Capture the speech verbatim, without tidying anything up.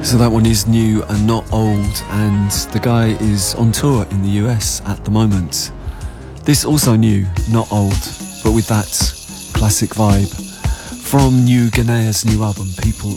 So that one is new and not old, and the guy is on tour in the U S at the moment. This also new, not old, but with that classic vibe from New Guinea's new album, People